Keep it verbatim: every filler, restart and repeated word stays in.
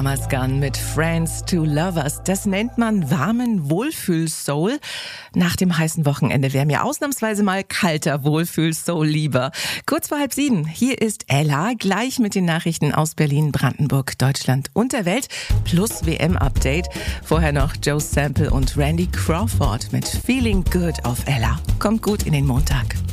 Thomas Gunn mit Friends to Lovers. Das nennt man warmen Wohlfühl-Soul. Nach dem heißen Wochenende wäre mir ausnahmsweise mal kalter Wohlfühl-Soul lieber. Kurz vor halb sieben, hier ist Ella, gleich mit den Nachrichten aus Berlin, Brandenburg, Deutschland und der Welt, plus W M-Update. Vorher noch Joe Sample und Randy Crawford mit Feeling Good auf Ella. Kommt gut in den Montag.